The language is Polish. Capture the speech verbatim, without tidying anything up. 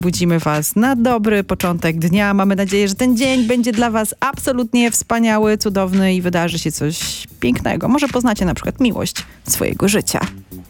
Budzimy was na dobry początek dnia. Mamy nadzieję, że ten dzień będzie dla was absolutnie wspaniały, cudowny i wydarzy się coś pięknego. Może poznacie na przykład miłość swojego życia.